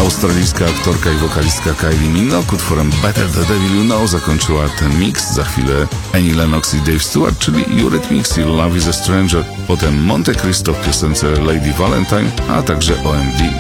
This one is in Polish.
Australijska aktorka i wokalistka Kylie Minogue utworem Better the Devil You Know zakończyła ten mix. Za chwilę Annie Lennox i Dave Stewart, czyli Eurythmics i Love is a Stranger. Potem Monte Cristo w piosence Lady Valentine, a także OMD